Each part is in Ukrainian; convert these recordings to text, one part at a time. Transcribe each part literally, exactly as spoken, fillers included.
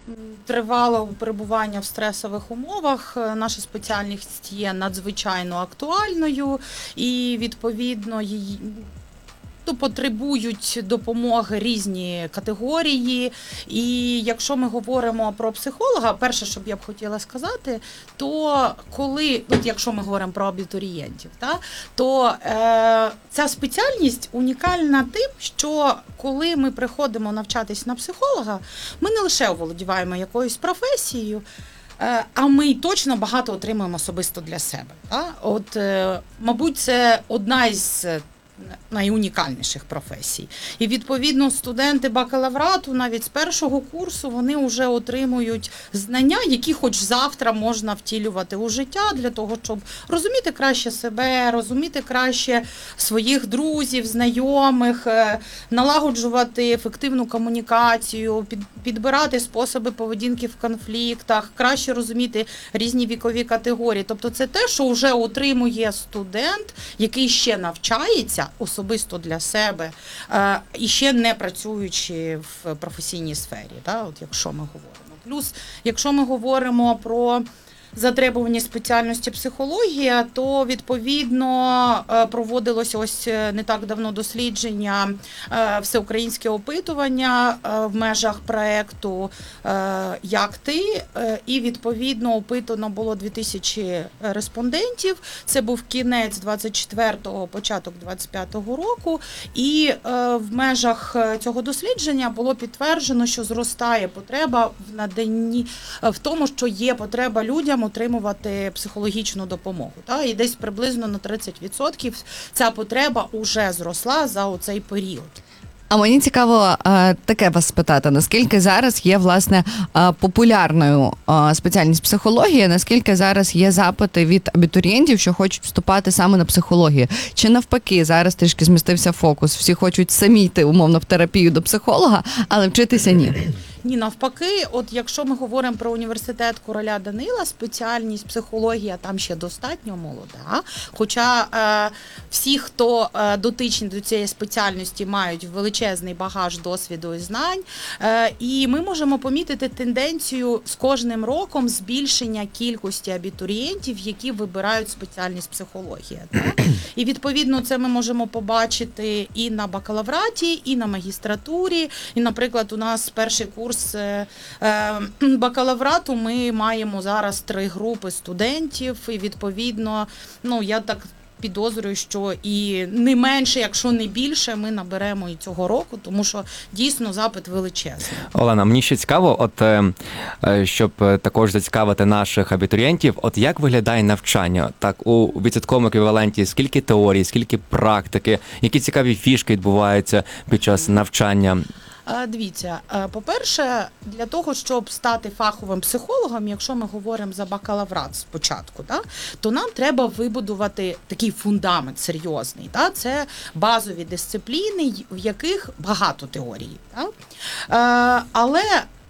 тривалого перебування в стресових умовах наша спеціальність є надзвичайно актуальною і, відповідно, її то потребують допомоги різні категорії. І якщо ми говоримо про психолога, перше, що б я б хотіла сказати, то коли, от якщо ми говоримо про абітурієнтів, та, то е, ця спеціальність унікальна тим, що коли ми приходимо навчатись на психолога, ми не лише оволодіваємо якоюсь професією, а ми й точно багато отримуємо особисто для себе. Та? От, е, мабуть, це одна із найунікальніших професій. І, відповідно, студенти бакалаврату навіть з першого курсу вони вже отримують знання, які хоч завтра можна втілювати у життя для того, щоб розуміти краще себе, розуміти краще своїх друзів, знайомих, налагоджувати ефективну комунікацію, підбирати способи поведінки в конфліктах, краще розуміти різні вікові категорії. Тобто це те, що вже отримує студент, який ще навчається особисто для себе, і ще не працюючи в професійній сфері, да, от якщо ми говоримо. Плюс, якщо ми говоримо про затребувані спеціальності психологія, то, відповідно, проводилося ось не так давно дослідження, всеукраїнське опитування в межах проєкту «Як ти?», і, відповідно, опитано було дві тисячі респондентів. Це був кінець двадцять четвертого, початок двадцять п'ятого року, і в межах цього дослідження було підтверджено, що зростає потреба в наданні, в тому, що є потреба людям отримувати психологічну допомогу. Та? І десь приблизно на тридцять відсотків ця потреба вже зросла за оцей період. А мені цікаво таке вас спитати, наскільки зараз є, власне, популярною спеціальність психологія, наскільки зараз є запити від абітурієнтів, що хочуть вступати саме на психологію? Чи навпаки, зараз трішки змістився фокус, всі хочуть самі йти, умовно, в терапію до психолога, але вчитися ні? Ні, навпаки, от якщо ми говоримо про університет Короля Данила, спеціальність психологія там ще достатньо молода, хоча е, всі, хто е, дотичні до цієї спеціальності, мають величезний багаж досвіду і знань, е, і ми можемо помітити тенденцію з кожним роком збільшення кількості абітурієнтів, які вибирають спеціальність психологія. Так? І, відповідно, це ми можемо побачити і на бакалавраті, і на магістратурі, і, наприклад, у нас перший курс бакалаврату ми маємо зараз три групи студентів, і, відповідно, ну, я так підозрюю, що і не менше, якщо не більше, ми наберемо і цього року, тому що дійсно запит величезний. Олена, мені ще цікаво, от щоб також зацікавити наших абітурієнтів, от як виглядає навчання? Так, у відсотковому еквіваленті скільки теорії, скільки практики, які цікаві фішки відбуваються під час навчання? Дивіться, по-перше, для того, щоб стати фаховим психологом, якщо ми говоримо за бакалаврат спочатку, да, то нам треба вибудувати такий фундамент серйозний. Да, це базові дисципліни, в яких багато теорії. Да. Але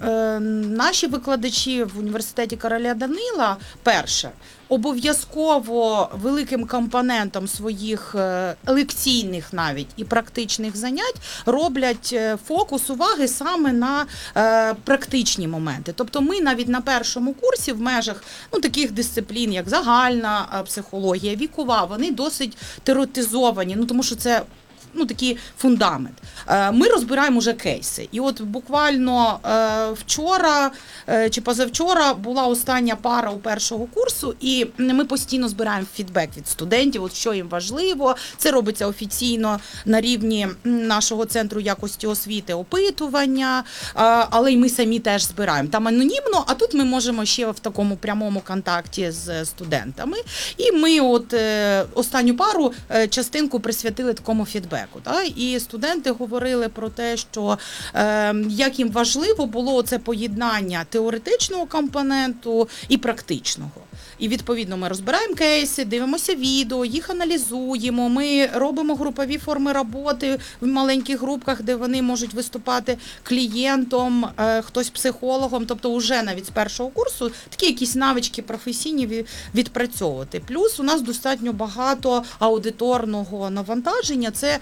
наші викладачі в університеті Короля Данила, перше, обов'язково великим компонентом своїх лекційних навіть і практичних занять роблять фокус уваги саме на практичні моменти. Тобто ми навіть на першому курсі в межах ну, таких дисциплін, як загальна психологія, вікова, вони досить теоретизовані, ну тому що це ну, такий фундамент. Ми розбираємо вже кейси. І от буквально вчора чи позавчора була остання пара у першого курсу, і ми постійно збираємо фідбек від студентів, от що їм важливо. Це робиться офіційно на рівні нашого центру якості освіти, опитування, але й ми самі теж збираємо. Там анонімно, а тут ми можемо ще в такому прямому контакті з студентами. І ми от останню пару частинку присвятили такому фідбеку. Так? І студенти говорили про те, що е, як їм важливо було це поєднання теоретичного компоненту і практичного. І, відповідно, ми розбираємо кейси, дивимося відео, їх аналізуємо, ми робимо групові форми роботи в маленьких групках, де вони можуть виступати клієнтом, хтось психологом, тобто вже навіть з першого курсу такі якісь навички професійні відпрацьовувати. Плюс у нас достатньо багато аудиторного навантаження, це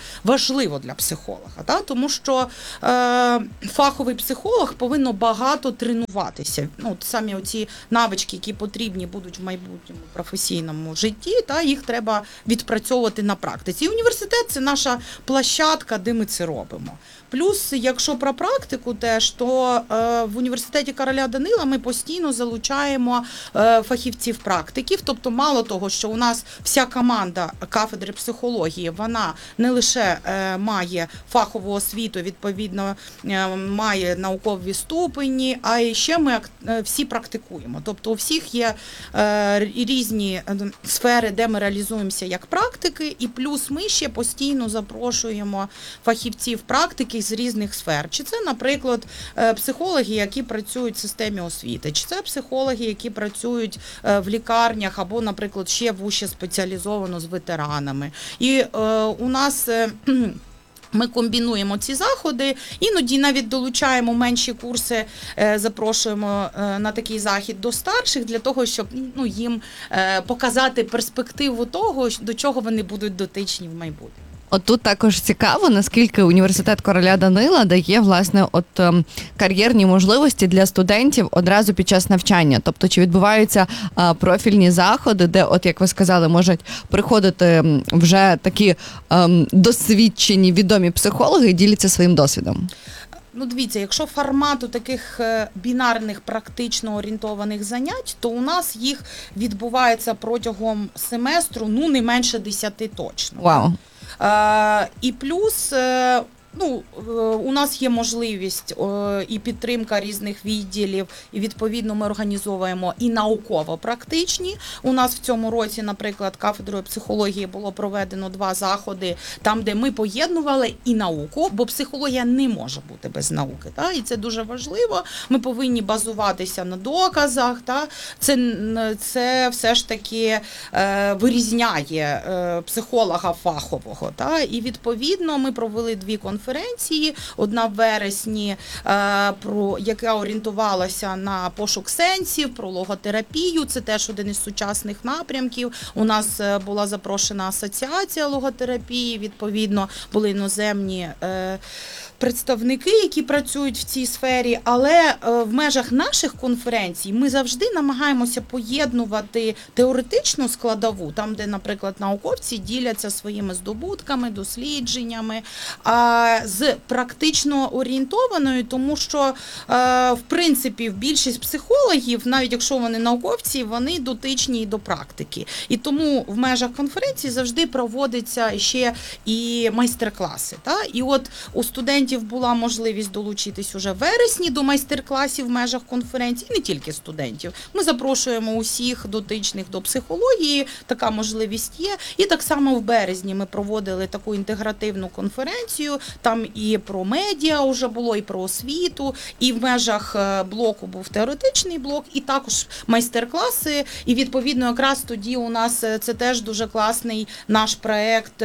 важливо для психолога, та? Тому що е, фаховий психолог повинен багато тренуватися. Ну, от самі оці навички, які потрібні будуть в майбутньому професійному житті, та їх треба відпрацьовувати на практиці. І університет – це наша площадка, де ми це робимо. Плюс, якщо про практику теж, то е, в університеті короля Данила ми постійно залучаємо е, фахівців-практиків. Тобто, мало того, що у нас вся команда кафедри психології, вона не лише е, має фахову освіту, відповідно, е, має наукові ступені, а й ще ми е, всі практикуємо. Тобто, у всіх є е, різні сфери, де ми реалізуємося як практики, і плюс ми ще постійно запрошуємо фахівців-практики з різних сфер. Чи це, наприклад, психологи, які працюють в системі освіти, чи це психологи, які працюють в лікарнях або, наприклад, ще вуще спеціалізовано з ветеранами. І е, у нас е, ми комбінуємо ці заходи, іноді навіть долучаємо менші курси, запрошуємо на такий захід до старших, для того, щоб ну, їм показати перспективу того, до чого вони будуть дотичні в майбутньому. От тут також цікаво, наскільки університет короля Данила дає, власне, от ем, кар'єрні можливості для студентів одразу під час навчання. Тобто, чи відбуваються е, профільні заходи, де, от як ви сказали, можуть приходити вже такі ем, досвідчені, відомі психологи і діляться своїм досвідом? Ну, дивіться, якщо формату таких бінарних практично орієнтованих занять, то у нас їх відбувається протягом семестру, ну, не менше десяти точно. Вау. Е, і плюс, е, ну, е, у нас є можливість е, і підтримка різних відділів, і відповідно ми організовуємо і науково-практичні. У нас в цьому році, наприклад, кафедрою психології було проведено два заходи, там, де ми поєднували і науку, бо психологія не може бути без науки. Та? І це дуже важливо. Ми повинні базуватися на доказах. Та? Це, це все ж таки е, вирізняє е, психолога фахового. Та? І відповідно ми провели дві конференції. Одна в вересні, е, про, яка орієнтувалася на пошук сенсів, про логотерапію. Це теж один із сучасних напрямків. У нас була запрошена асоціація логотерапії, відповідно, були іноземні е, представники, які працюють в цій сфері, але в межах наших конференцій ми завжди намагаємося поєднувати теоретичну складову, там, де, наприклад, науковці діляться своїми здобутками, дослідженнями, з практично орієнтованою, тому що, в принципі, більшість психологів, навіть якщо вони науковці, вони дотичні і до практики. І тому в межах конференції завжди проводяться ще і майстер-класи. Та? І от у студентів була можливість долучитись уже в вересні до майстер-класів в межах конференції, не тільки студентів. Ми запрошуємо усіх дотичних до психології, така можливість є. І так само в березні ми проводили таку інтегративну конференцію, там і про медіа вже було, і про освіту, і в межах блоку був теоретичний блок, і також майстер-класи, і відповідно якраз тоді у нас це теж дуже класний наш проєкт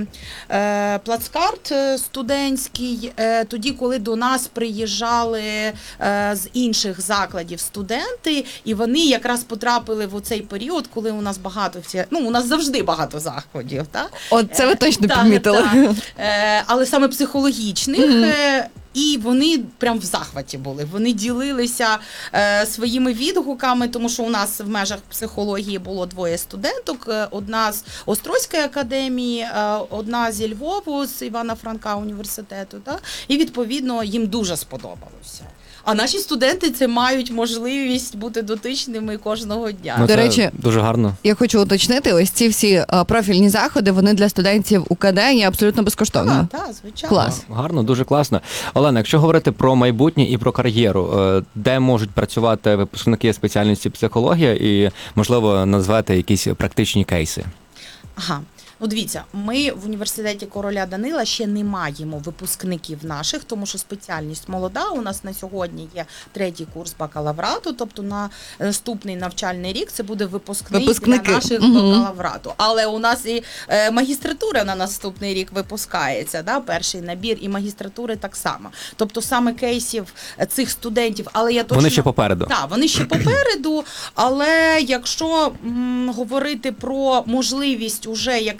«Плацкарт» студентський, тоді, коли до нас приїжджали з інших закладів студенти, і вони якраз потрапили в цей період, коли у нас багато, ну, у нас завжди багато заходів. Так? От це ви точно так, підмітили. Так. Але саме психологічних, mm-hmm. І вони прям в захваті були. Вони ділилися е, своїми відгуками, тому що у нас в межах психології було двоє студенток. Одна з Острозької академії, е, одна зі Львову, з Івана Франка університету. Та? І, відповідно, їм дуже сподобалося. А наші студенти це мають можливість бути дотичними кожного дня. Ну, До це речі, дуже гарно. Я хочу уточнити, ось ці всі а, профільні заходи, вони для студентів УКД є абсолютно безкоштовно. Так, так, звичайно. Клас. Гарно, дуже класно. Олена, якщо говорити про майбутнє і про кар'єру, де можуть працювати випускники спеціальності психологія і, можливо, назвати якісь практичні кейси? Ага. Ну, дивіться, ми в університеті короля Данила ще не маємо випускників наших, тому що спеціальність молода. У нас на сьогодні є третій курс бакалаврату, тобто на наступний навчальний рік це буде випускник Випускники. для наших Угу. бакалаврату. Але у нас і е, магістратура на наступний рік випускається, да, перший набір, і магістратури так само. Тобто саме кейсів цих студентів, але я точно... Вони ще попереду. Так, вони ще попереду, але якщо м, говорити про можливість уже яких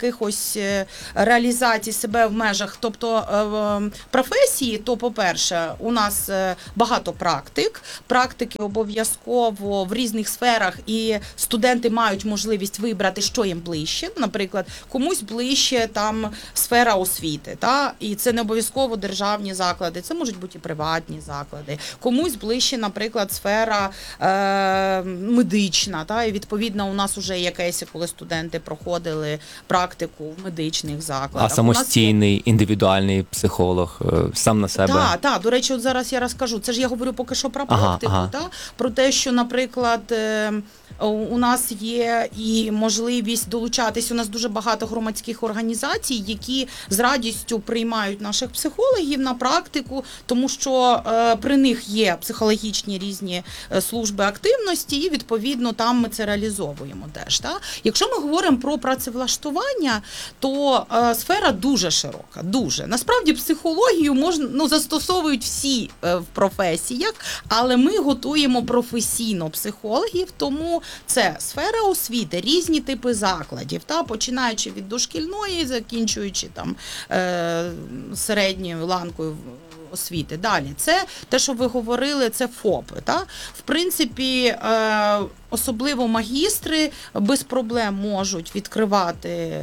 якихось е, реалізацій себе в межах, тобто е, професії, то, по-перше, у нас е, багато практик, практики обов'язково в різних сферах, і студенти мають можливість вибрати, що їм ближче. Наприклад, комусь ближче там сфера освіти, та? І це не обов'язково державні заклади, це можуть бути і приватні заклади. Комусь ближче, наприклад, сфера е, медична, та? І відповідно у нас вже є кейси, коли студенти проходили практику в медичних закладах. А самостійний, індивідуальний психолог, е, сам на себе? Так, так, до речі, от зараз я розкажу. Це ж я говорю поки що про Ага, практику, ага. та? Про те, що, наприклад, е, у нас є і можливість долучатись. У нас дуже багато громадських організацій, які з радістю приймають наших психологів на практику, тому що е, при них є психологічні різні е, служби активності, і відповідно там ми це реалізовуємо теж. Та? Якщо ми говоримо про працевлаштування, то е, сфера дуже широка, дуже. Насправді психологію можна, ну, застосовують всі е, в професіях, але ми готуємо професійно психологів, тому це сфера освіти, різні типи закладів, та, починаючи від дошкільної, закінчуючи там е, середньою ланкою освіти. Далі, це те, що ви говорили, це ФОПи. Та? В принципі, е, особливо магістри без проблем можуть відкривати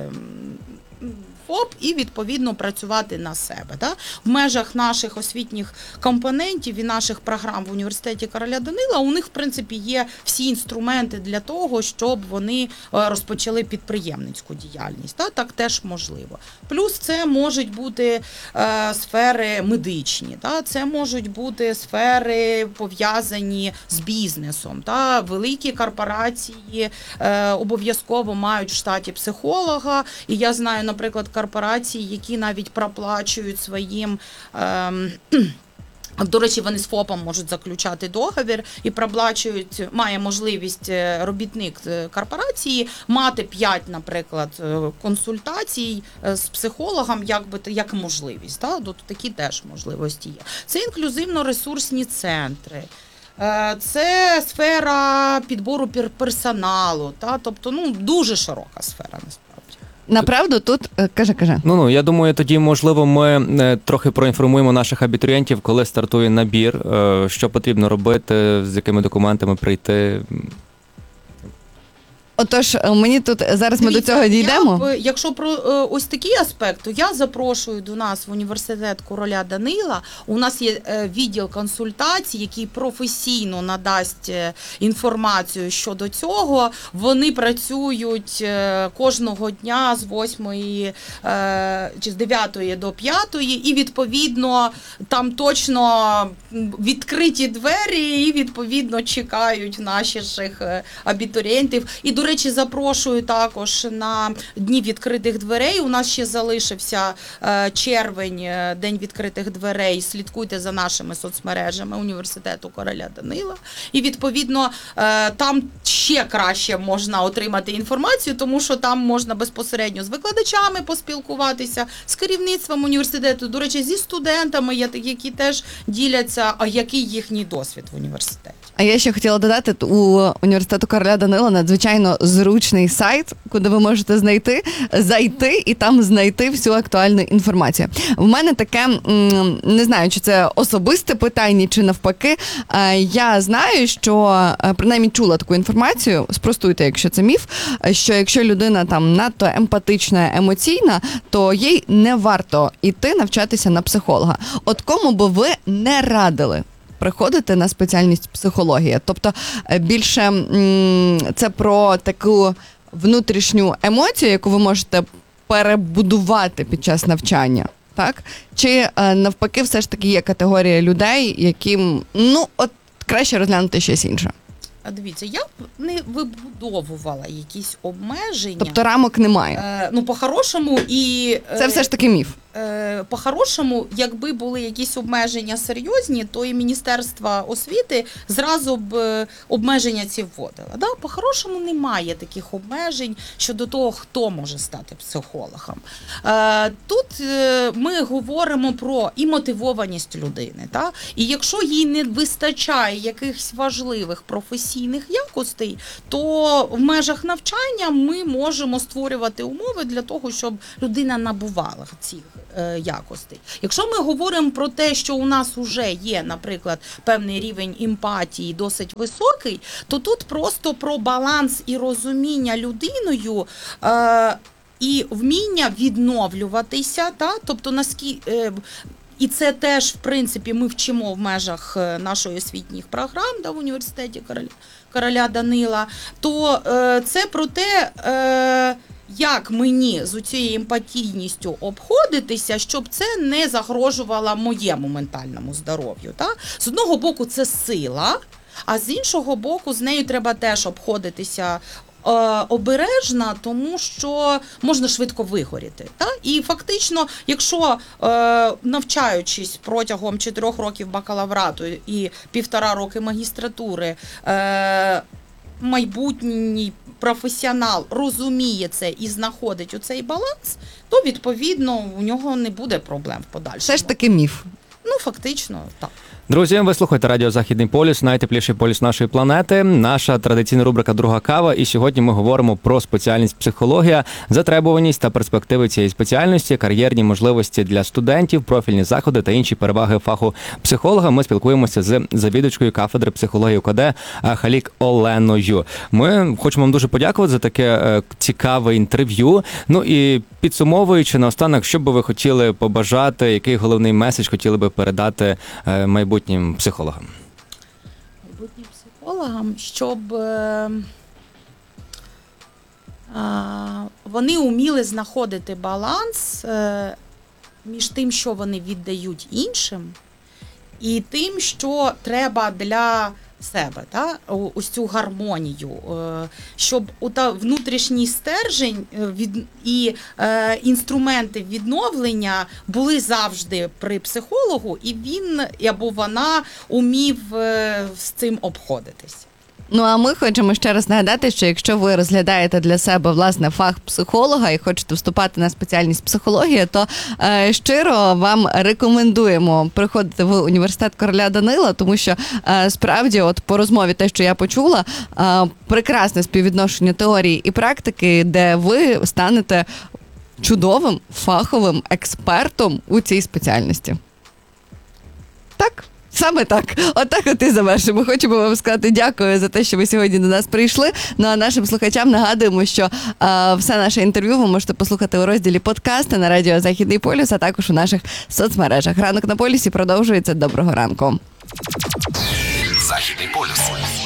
ФОП і, відповідно, працювати на себе. Да? В межах наших освітніх компонентів і наших програм в університеті Короля Данила у них, в принципі, є всі інструменти для того, щоб вони розпочали підприємницьку діяльність. Да? Так теж можливо. Плюс це можуть бути е, сфери медичні, да? Це можуть бути сфери, пов'язані з бізнесом. Да? Великі корпорації е, обов'язково мають в штаті психолога, і я знаю, наприклад, корпорації, які навіть проплачують своїм, ем, до речі, вони з ФОПом можуть заключати договір і проплачують, має можливість робітник корпорації мати п'ять, наприклад, консультацій з психологом, як би як можливість. Так? Такі теж можливості є. Це інклюзивно-ресурсні центри. Це сфера підбору персоналу, та? Тобто, ну, дуже широка сфера, насправді. Направду тут, е, каже, каже. Ну, ну, я думаю, тоді, можливо, ми е, трохи проінформуємо наших абітурієнтів, коли стартує набір, е, що потрібно робити, з якими документами прийти. Отож, мені тут зараз ми Дивіться, до цього дійдемо. Я б, якщо про е, ось такий аспект, то я запрошую до нас в університет Короля Данила. У нас є е, відділ консультацій, який професійно надасть е, інформацію щодо цього. Вони працюють е, кожного дня з восьмої е, чи з дев'ятої до п'ятої, і відповідно там точно відкриті двері, і відповідно чекають наших е, абітурієнтів. І, до речі, запрошую також на Дні відкритих дверей. У нас ще залишився е, червень, е, День відкритих дверей. Слідкуйте за нашими соцмережами університету Короля Данила. І, відповідно, е, там ще краще можна отримати інформацію, тому що там можна безпосередньо з викладачами поспілкуватися, з керівництвом університету, до речі, зі студентами, які теж діляться, а який їхній досвід в університеті. А я ще хотіла додати, у університету Короля Данила надзвичайно зручний сайт, куди ви можете знайти, зайти і там знайти всю актуальну інформацію. В мене таке, не знаю, чи це особисте питання, чи навпаки. Я знаю, що, принаймні чула таку інформацію, спростуйте, якщо це міф, що якщо людина там надто емпатична, емоційна, то їй не варто йти навчатися на психолога. От кому би ви не радили приходити на спеціальність психологія? Тобто більше м, це про таку внутрішню емоцію, яку ви можете перебудувати під час навчання, так? Чи е, навпаки все ж таки є категорія людей, яким, ну, от краще розглянути щось інше? А дивіться, я б не вибудовувала якісь обмеження. Тобто рамок немає? Е, ну, по-хорошому і... Е, Це все ж таки міф. Е, по-хорошому, якби були якісь обмеження серйозні, то і Міністерство освіти зразу б е, обмеження ці вводило. Да? По-хорошому немає таких обмежень щодо того, хто може стати психологом. Е, тут е, ми говоримо про і мотивованість людини. Та? І якщо їй не вистачає якихось важливих професійних професійних якостей, то в межах навчання ми можемо створювати умови для того, щоб людина набувала цих е, якостей. Якщо ми говоримо про те, що у нас вже є, наприклад, певний рівень емпатії досить високий, то тут просто про баланс і розуміння людиною е, і вміння відновлюватися, та? Тобто наскільки... Е, і це теж, в принципі, ми вчимо в межах нашої освітніх програм, да, в університеті короля, короля Данила, то е, це про те, е, як мені з цією емпатійністю обходитися, щоб це не загрожувало моєму ментальному здоров'ю. Та? З одного боку, це сила, а з іншого боку, з нею треба теж обходитися обережна, тому що можна швидко вигоріти. Та? І фактично, якщо е, навчаючись протягом чотирьох років бакалаврату і півтора роки магістратури, е, майбутній професіонал розуміє це і знаходить оцей баланс, то, відповідно, у нього не буде проблем в подальшому. Все ж таки міф. Ну, фактично, так. Друзі, ви слухаєте Радіо Західний полюс, найтепліший полюс нашої планети. Наша традиційна рубрика «Друга кава». І сьогодні ми говоримо про спеціальність психологія, затребуваність та перспективи цієї спеціальності, кар'єрні можливості для студентів, профільні заходи та інші переваги фаху психолога. Ми спілкуємося з завідувачкою кафедри психології УКД Халік Оленою. Ми хочемо вам дуже подякувати за таке цікаве інтерв'ю. Ну і підсумовуючи наостанок, що би ви хотіли побажати, який головний меседж хотіли би передати майбутнім психологам? Майбутнім психологам, щоб е, е, вони вміли знаходити баланс е, між тим, що вони віддають іншим, і тим, що треба для себе, та? Ось цю гармонію, щоб та внутрішній стержень від, і е, інструменти відновлення були завжди при психологу, і він або вона умів е, з цим обходитись. Ну, а ми хочемо ще раз нагадати, що якщо ви розглядаєте для себе, власне, фах психолога і хочете вступати на спеціальність психологія, то е, щиро вам рекомендуємо приходити в університет короля Данила, тому що е, справді, от по розмові те, що я почула, е, прекрасне співвідношення теорії і практики, де ви станете чудовим фаховим експертом у цій спеціальності. Так? Саме так. Отак от і завершимо. Хочемо вам сказати дякую за те, що ви сьогодні до нас прийшли. Ну а нашим слухачам нагадуємо, що а, все наше інтерв'ю ви можете послухати у розділі подкасти на Радіо Західний полюс, а також у наших соцмережах. Ранок на полюсі продовжується. Доброго ранку. Західний полюс.